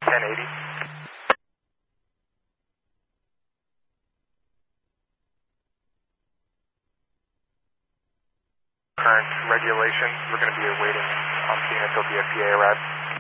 1080. Current regulations, we're going to be waiting on scene until the FPA arrives.